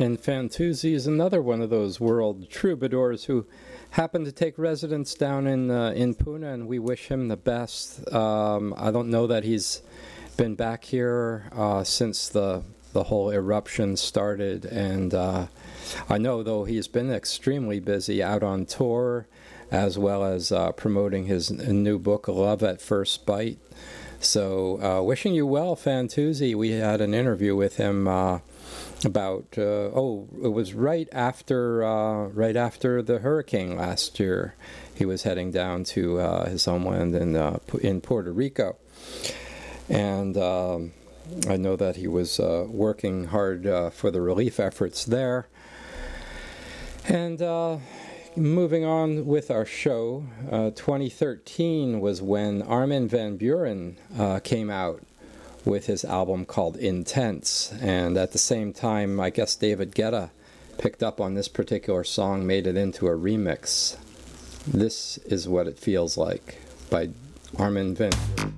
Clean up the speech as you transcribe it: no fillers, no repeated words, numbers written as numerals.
And Fantuzzi is another one of those world troubadours who happened to take residence down in Pune, and we wish him the best. I don't know that he's been back here since the whole eruption started, and I know, though, he's been extremely busy out on tour, as well as promoting his new book, Love at First Bite. So wishing you well, Fantuzzi. We had an interview with him about it was right after the hurricane last year. He was heading down to his homeland in Puerto Rico, and I know that he was working hard for the relief efforts there. And moving on with our show, 2013 was when Armin van Buuren came out with his album called Intense, and at the same time, I guess David Guetta picked up on this particular song, made it into a remix. This is What It Feels Like by Armin van Buuren.